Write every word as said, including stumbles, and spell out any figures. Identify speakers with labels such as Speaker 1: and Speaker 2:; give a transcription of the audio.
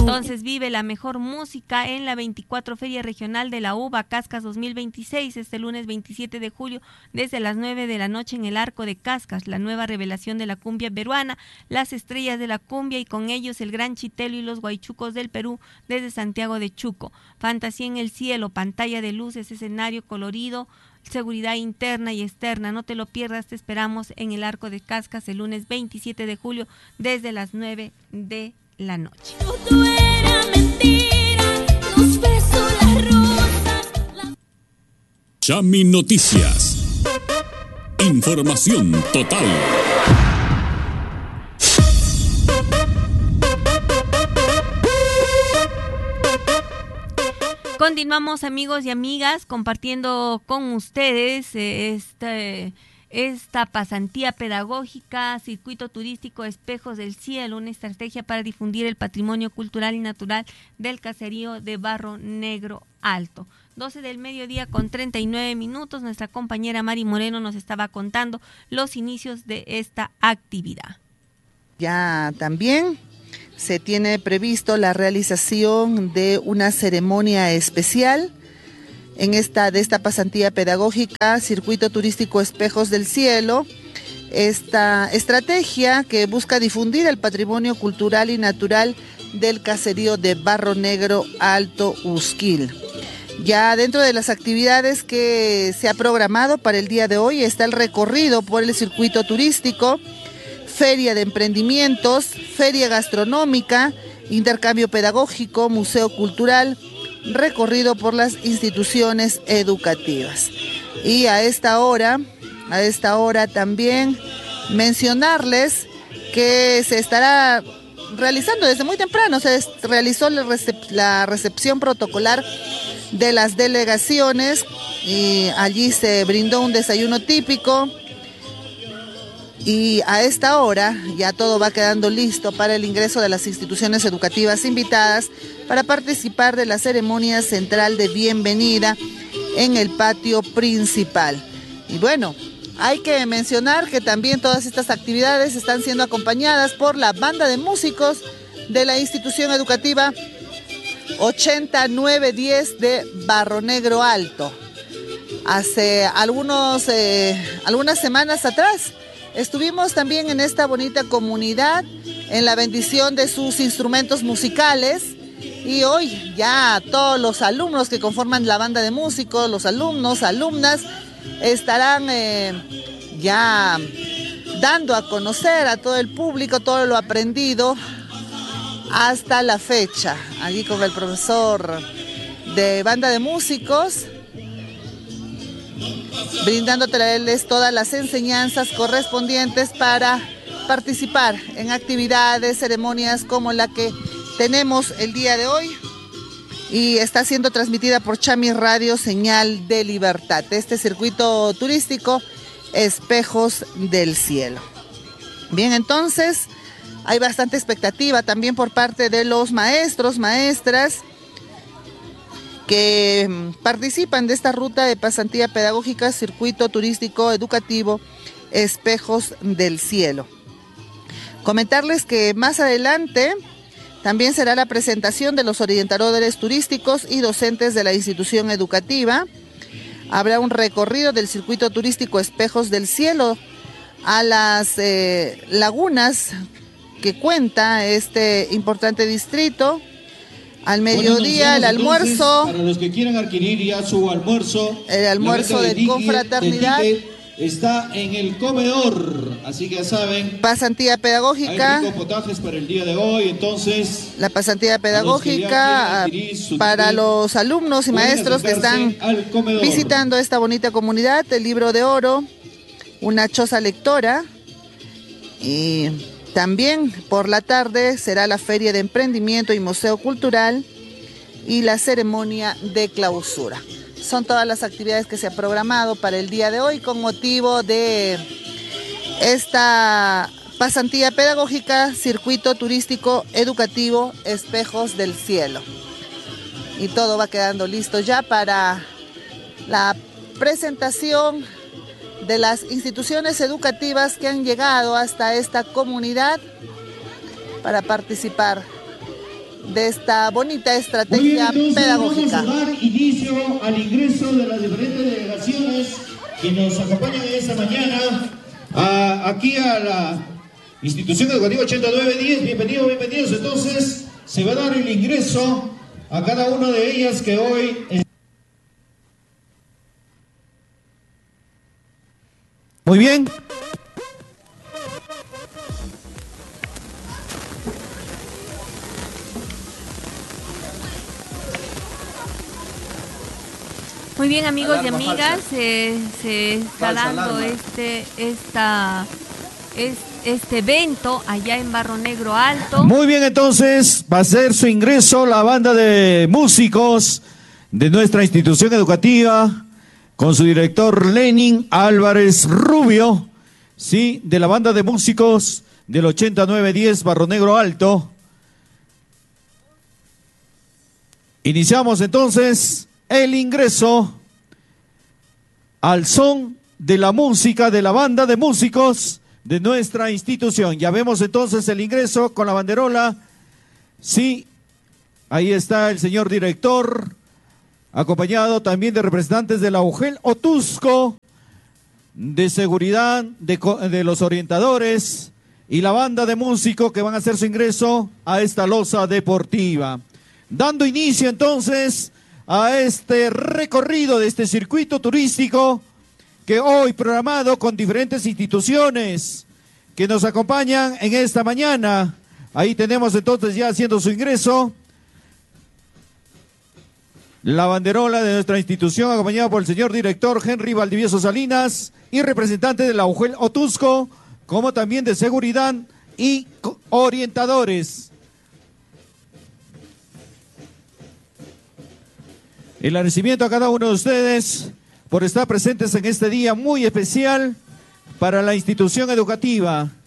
Speaker 1: Entonces vive la mejor música en la veinticuatro Feria Regional de la Uva Cascas dos mil veintiséis, este lunes veintisiete de julio, desde las nueve de la noche en el Arco de Cascas, la nueva revelación de la cumbia peruana, las estrellas de la cumbia y con ellos el Gran Chitelo y los Guaychucos del Perú desde Santiago de Chuco. Fantasía en el cielo, pantalla de luces, escenario colorido, seguridad interna y externa. No te lo pierdas, te esperamos en el Arco de Cascas el lunes veintisiete de julio desde las nueve de la noche.
Speaker 2: Todo era mentira, los besos, las rosas, la...
Speaker 3: Chami Noticias. Información total.
Speaker 1: Continuamos, amigos y amigas, compartiendo con ustedes eh, este, esta pasantía pedagógica, Circuito Turístico Espejos del Cielo, una estrategia para difundir el patrimonio cultural y natural del caserío de Barro Negro Alto. doce del mediodía con treinta y nueve minutos, nuestra compañera Mari Moreno nos estaba contando los inicios de esta actividad.
Speaker 4: Ya también se tiene previsto la realización de una ceremonia especial en esta, de esta pasantía pedagógica, Circuito Turístico Espejos del Cielo, esta estrategia que busca difundir el patrimonio cultural y natural del caserío de Barro Negro Alto Usquil. Ya dentro de las actividades que se ha programado para el día de hoy está el recorrido por el circuito turístico, feria de emprendimientos, feria gastronómica, intercambio pedagógico, museo cultural, recorrido por las instituciones educativas. Y a esta hora, a esta hora también mencionarles que se estará realizando desde muy temprano, se realizó la, recep- la recepción protocolar de las delegaciones y allí se brindó un desayuno típico. Y a esta hora ya todo va quedando listo para el ingreso de las instituciones educativas invitadas para participar de la ceremonia central de bienvenida en el patio principal. Y bueno, hay que mencionar que también todas estas actividades están siendo acompañadas por la banda de músicos de la institución educativa ochenta nueve diez de Barro Negro Alto. Hace algunos, eh, algunas semanas atrás estuvimos también en esta bonita comunidad en la bendición de sus instrumentos musicales y hoy ya todos los alumnos que conforman la banda de músicos, los alumnos, alumnas, estarán eh, ya dando a conocer a todo el público todo lo aprendido hasta la fecha. Allí con el profesor de banda de músicos, brindándoles todas las enseñanzas correspondientes para participar en actividades, ceremonias como la que tenemos el día de hoy y está siendo transmitida por Chami Radio, Señal de Libertad, este circuito turístico Espejos del Cielo. Bien, entonces hay bastante expectativa también por parte de los maestros, maestras que participan de esta ruta de pasantía pedagógica, circuito turístico educativo Espejos del Cielo. Comentarles que más adelante también será la presentación de los orientadores turísticos y docentes de la institución educativa. Habrá un recorrido del circuito turístico Espejos del Cielo a las eh, lagunas que cuenta este importante distrito. Al mediodía, el almuerzo.
Speaker 5: Para los que quieran adquirir ya su almuerzo.
Speaker 4: El almuerzo de, de confraternidad.
Speaker 5: De está en el comedor, así que ya saben.
Speaker 4: Pasantía pedagógica.
Speaker 5: Hay ricos potajes para el día de hoy, entonces.
Speaker 4: La pasantía pedagógica los para los alumnos y maestros que están visitando esta bonita comunidad. El libro de oro, una choza lectora y también por la tarde será la Feria de Emprendimiento y Museo Cultural y la ceremonia de clausura. Son todas las actividades que se ha programado para el día de hoy con motivo de esta pasantía pedagógica, circuito turístico educativo Espejos del Cielo. Y todo va quedando listo ya para la presentación de las instituciones educativas que han llegado hasta esta comunidad para participar de esta bonita
Speaker 5: Muy bien,
Speaker 4: estrategia
Speaker 5: entonces
Speaker 4: pedagógica.
Speaker 5: vamos a dar inicio al ingreso de las diferentes delegaciones que nos acompañan en esta mañana a, aquí a la institución educativa ochenta y nueve diez. Bienvenidos, bienvenidos. Entonces se va a dar el ingreso a cada una de ellas que hoy... Muy bien.
Speaker 1: Muy bien, amigos
Speaker 6: Alarma
Speaker 1: y amigas,
Speaker 6: falsa.
Speaker 1: se, se está
Speaker 6: Falsa
Speaker 1: dando
Speaker 6: alarma.
Speaker 1: este, esta, es, este evento allá en Barro Negro Alto.
Speaker 5: Muy bien, entonces va a ser su ingreso la banda de músicos de nuestra institución educativa con su director Lenin Álvarez Rubio, sí, de la banda de músicos del ochenta y nueve diez Barro Negro Alto. Iniciamos entonces el ingreso al son de la música de la banda de músicos de nuestra institución. Ya vemos entonces el ingreso con la banderola. Sí, ahí está el señor director, acompañado también de representantes de la U G E L Otusco, de seguridad, de, de los orientadores y la banda de músicos que van a hacer su ingreso a esta loza deportiva. Dando inicio entonces a este recorrido de este circuito turístico que hoy programado con diferentes instituciones que nos acompañan en esta mañana. Ahí tenemos entonces ya haciendo su ingreso la banderola de nuestra institución, acompañada por el señor director Henry Valdivieso Salinas y representante de la U G E L Otusco, como también de seguridad y orientadores. El agradecimiento a cada uno de ustedes por estar presentes en este día muy especial para la institución educativa.